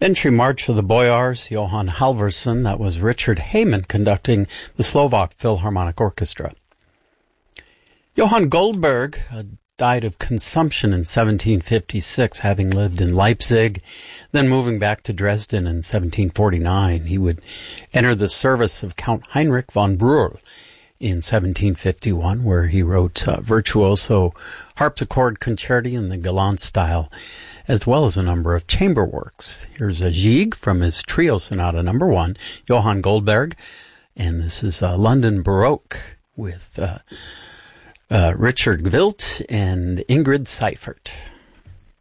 Entry March of the Boyars, Johann Halvorsen. That was Richard Heyman conducting the Slovak Philharmonic Orchestra. Johann Goldberg died of consumption in 1756, having lived in Leipzig, then moving back to Dresden in 1749. He would enter the service of Count Heinrich von Brühl in 1751, where he wrote virtuoso harpsichord concerti in the galant style, as well as a number of chamber works. Here's a Gigue from his Trio Sonata No. 1, Johann Goldberg, and this is London Baroque with Richard Gwilt and Ingrid Seifert.